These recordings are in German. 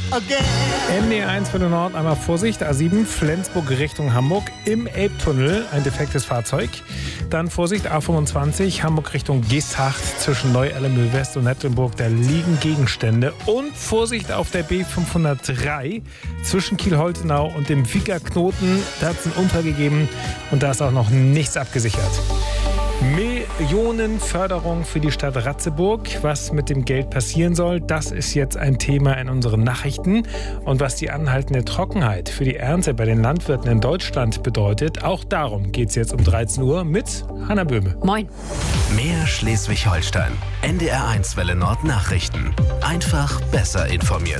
ND1 für den Nord, einmal Vorsicht, A7 Flensburg Richtung Hamburg, im Elbtunnel ein defektes Fahrzeug. Dann Vorsicht, A25 Hamburg Richtung Geesthacht zwischen Neu-Ellemühl West und Nettlenburg, da liegen Gegenstände. Und Vorsicht auf der B503 zwischen Kiel-Holtenau und dem Wieger-Knoten, da hat es einen Unfall gegeben und da ist auch noch nichts abgesichert. Millionenförderung für die Stadt Ratzeburg. Was mit dem Geld passieren soll, das ist jetzt ein Thema in unseren Nachrichten. Und was die anhaltende Trockenheit für die Ernte bei den Landwirten in Deutschland bedeutet, auch darum geht es jetzt um 13 Uhr mit Hanna Böhme. Moin. Mehr Schleswig-Holstein. NDR1 Welle Nord Nachrichten. Einfach besser informiert.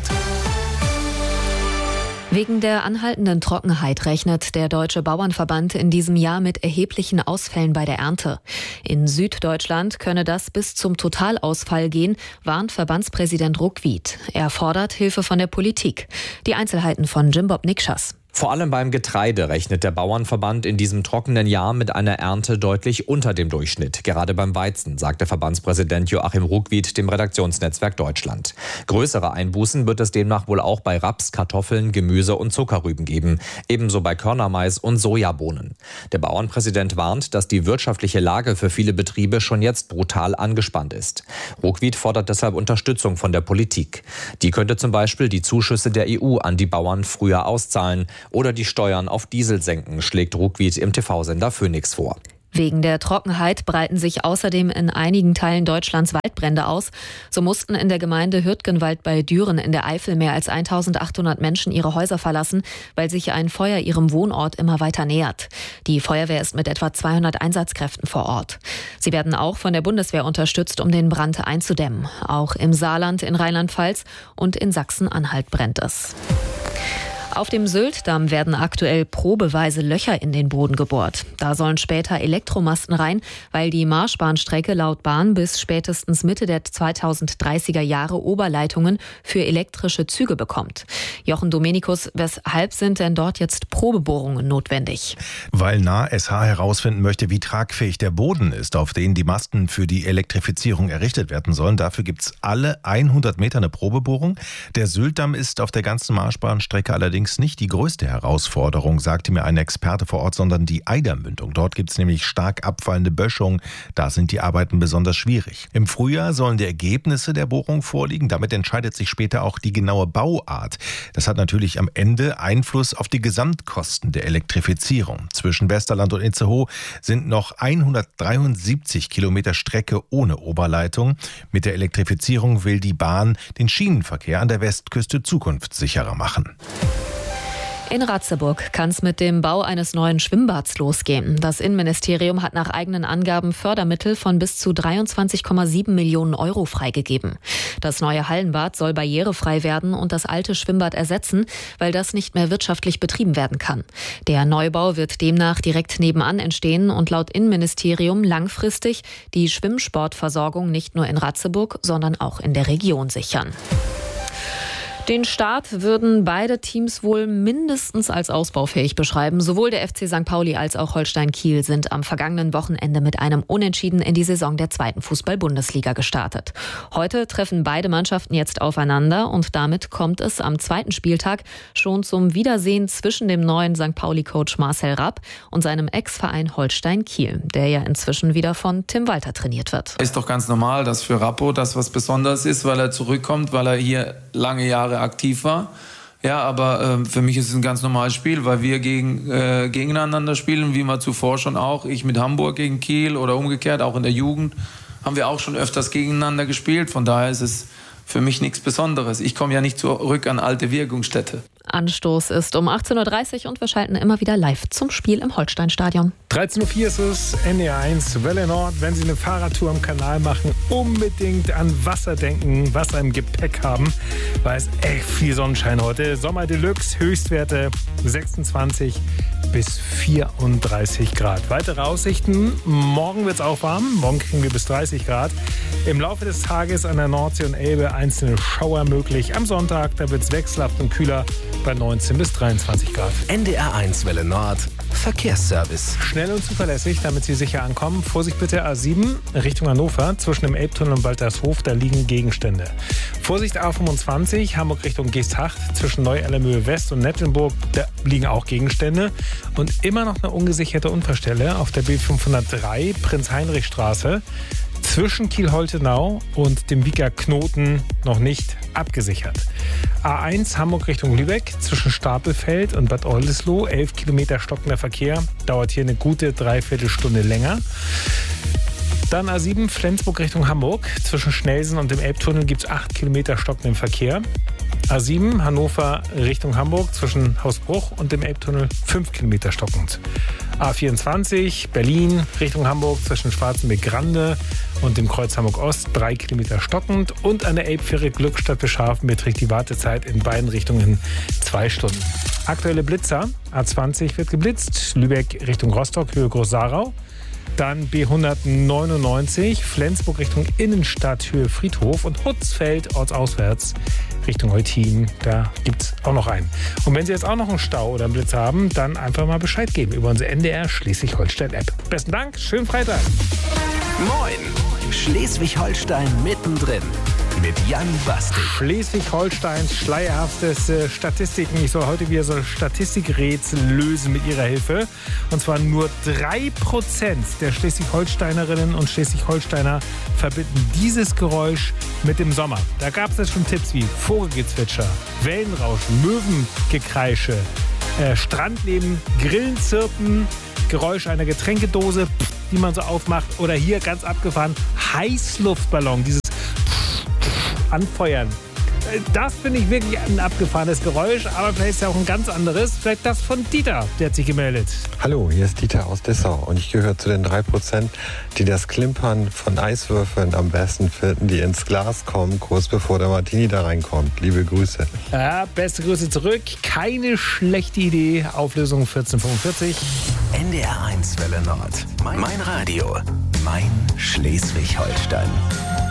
Wegen der anhaltenden Trockenheit rechnet der Deutsche Bauernverband in diesem Jahr mit erheblichen Ausfällen bei der Ernte. In Süddeutschland könne das bis zum Totalausfall gehen, warnt Verbandspräsident Ruckwied. Er fordert Hilfe von der Politik. Die Einzelheiten von Jimbob Nikschas. Vor allem beim Getreide rechnet der Bauernverband in diesem trockenen Jahr mit einer Ernte deutlich unter dem Durchschnitt. Gerade beim Weizen, sagte Verbandspräsident Joachim Ruckwied dem Redaktionsnetzwerk Deutschland. Größere Einbußen wird es demnach wohl auch bei Raps, Kartoffeln, Gemüse und Zuckerrüben geben. Ebenso bei Körnermais und Sojabohnen. Der Bauernpräsident warnt, dass die wirtschaftliche Lage für viele Betriebe schon jetzt brutal angespannt ist. Ruckwied fordert deshalb Unterstützung von der Politik. Die könnte zum Beispiel die Zuschüsse der EU an die Bauern früher auszahlen oder die Steuern auf Diesel senken, schlägt Ruckwied im TV-Sender Phoenix vor. Wegen der Trockenheit breiten sich außerdem in einigen Teilen Deutschlands Waldbrände aus. So mussten in der Gemeinde Hürtgenwald bei Düren in der Eifel mehr als 1800 Menschen ihre Häuser verlassen, weil sich ein Feuer ihrem Wohnort immer weiter nähert. Die Feuerwehr ist mit etwa 200 Einsatzkräften vor Ort. Sie werden auch von der Bundeswehr unterstützt, um den Brand einzudämmen. Auch im Saarland, in Rheinland-Pfalz und in Sachsen-Anhalt brennt es. Auf dem Sylt-Damm werden aktuell probeweise Löcher in den Boden gebohrt. Da sollen später Elektromasten rein, weil die Marschbahnstrecke laut Bahn bis spätestens Mitte der 2030er Jahre Oberleitungen für elektrische Züge bekommt. Jochen Dominikus, weshalb sind denn dort jetzt Probebohrungen notwendig? Weil NASH herausfinden möchte, wie tragfähig der Boden ist, auf den die Masten für die Elektrifizierung errichtet werden sollen. Dafür gibt es alle 100 Meter eine Probebohrung. Der Sylt-Damm ist auf der ganzen Marschbahnstrecke allerdings nicht die größte Herausforderung, sagte mir ein Experte vor Ort, sondern die Eidermündung. Dort gibt es nämlich stark abfallende Böschungen. Da sind die Arbeiten besonders schwierig. Im Frühjahr sollen die Ergebnisse der Bohrung vorliegen. Damit entscheidet sich später auch die genaue Bauart. Das hat natürlich am Ende Einfluss auf die Gesamtkosten der Elektrifizierung. Zwischen Westerland und Itzehoe sind noch 173 Kilometer Strecke ohne Oberleitung. Mit der Elektrifizierung will die Bahn den Schienenverkehr an der Westküste zukunftssicherer machen. In Ratzeburg kann es mit dem Bau eines neuen Schwimmbads losgehen. Das Innenministerium hat nach eigenen Angaben Fördermittel von bis zu 23,7 Millionen Euro freigegeben. Das neue Hallenbad soll barrierefrei werden und das alte Schwimmbad ersetzen, weil das nicht mehr wirtschaftlich betrieben werden kann. Der Neubau wird demnach direkt nebenan entstehen und laut Innenministerium langfristig die Schwimmsportversorgung nicht nur in Ratzeburg, sondern auch in der Region sichern. Den Start würden beide Teams wohl mindestens als ausbaufähig beschreiben. Sowohl der FC St. Pauli als auch Holstein Kiel sind am vergangenen Wochenende mit einem Unentschieden in die Saison der 2. Fußball-Bundesliga gestartet. Heute treffen beide Mannschaften jetzt aufeinander und damit kommt es am 2. Spieltag schon zum Wiedersehen zwischen dem neuen St. Pauli-Coach Marcel Rapp und seinem Ex-Verein Holstein Kiel, der ja inzwischen wieder von Tim Walter trainiert wird. Ist doch ganz normal, dass für Rappo das was Besonderes ist, weil er zurückkommt, weil er hier lange Jahre aktiv war. Ja, aber für mich ist es ein ganz normales Spiel, weil wir gegeneinander spielen, wie wir zuvor schon auch. Ich mit Hamburg gegen Kiel oder umgekehrt, auch in der Jugend haben wir auch schon öfters gegeneinander gespielt. Von daher ist es für mich nichts Besonderes. Ich komme ja nicht zurück an alte Wirkungsstätte. Anstoß ist um 18.30 Uhr und wir schalten immer wieder live zum Spiel im Holsteinstadion. 13.04 Uhr ist es, NDR1 Welle Nord. Wenn Sie eine Fahrradtour am Kanal machen, unbedingt an Wasser denken, Wasser im Gepäck haben, weil es echt viel Sonnenschein heute. Sommer Deluxe, Höchstwerte 26 bis 34 Grad. Weitere Aussichten, morgen wird es auch warm, morgen kriegen wir bis 30 Grad. Im Laufe des Tages an der Nordsee und Elbe einzelne Schauer möglich. Am Sonntag, da wird es wechselhaft und kühler bei 19 bis 23 Grad. NDR1 Welle Nord, Verkehrsservice. Schnell und zuverlässig, damit Sie sicher ankommen. Vorsicht bitte A7 Richtung Hannover, zwischen dem Elbtunnel und Waltershof, da liegen Gegenstände. Vorsicht A25 Hamburg Richtung Geesthacht, zwischen Neu-Ellermühe West und Nettelnburg, da liegen auch Gegenstände. Und immer noch eine ungesicherte Unfallstelle auf der B503 Prinz-Heinrich-Straße. Zwischen Kiel-Holtenau und dem Wieker Knoten noch nicht abgesichert. A1 Hamburg Richtung Lübeck, zwischen Stapelfeld und Bad Oldesloe, 11 Kilometer stockender Verkehr, dauert hier eine gute Dreiviertelstunde länger. Dann A7 Flensburg Richtung Hamburg, zwischen Schnelsen und dem Elbtunnel gibt es 8 Kilometer stockenden Verkehr. A7 Hannover Richtung Hamburg, zwischen Hausbruch und dem Elbtunnel 5 Kilometer stockend. A24 Berlin Richtung Hamburg, zwischen Schwarzenberg-Grande und dem Kreuz Hamburg-Ost 3 Kilometer stockend. Und an der Elbfähre Glückstadt Bescharfen beträgt die Wartezeit in beiden Richtungen 2 Stunden. Aktuelle Blitzer, A20 wird geblitzt, Lübeck Richtung Rostock, Höhe Groß-Sarau. Dann B199 Flensburg Richtung Innenstadt, Höhe Friedhof und Hutzfeld ortsauswärts Richtung Eutin. Da gibt es auch noch einen. Und wenn Sie jetzt auch noch einen Stau oder einen Blitz haben, dann einfach mal Bescheid geben über unsere NDR Schleswig-Holstein-App. Besten Dank, schönen Freitag. Moin, Schleswig-Holstein mittendrin. Mit Jan Bastel. Schleswig-Holsteins schleierhafteste Statistiken. Ich soll heute wieder so ein Statistikrätsel lösen mit Ihrer Hilfe. Und zwar nur 3% der Schleswig-Holsteinerinnen und Schleswig-Holsteiner verbinden dieses Geräusch mit dem Sommer. Da gab es jetzt schon Tipps wie Vogelgezwitscher, Wellenrauschen, Möwengekreische, Strandleben, Grillenzirpen, Geräusch einer Getränkedose, die man so aufmacht. Oder hier ganz abgefahren, Heißluftballon, dieses Anfeuern. Das finde ich wirklich ein abgefahrenes Geräusch, aber vielleicht ist ja auch ein ganz anderes. Vielleicht das von Dieter, der hat sich gemeldet. Hallo, hier ist Dieter aus Dessau und ich gehöre zu den 3%, die das Klimpern von Eiswürfeln am besten finden, die ins Glas kommen, kurz bevor der Martini da reinkommt. Liebe Grüße. Ja, beste Grüße zurück. Keine schlechte Idee. Auflösung 1445. NDR1 Welle Nord. Mein Radio. Mein Schleswig-Holstein.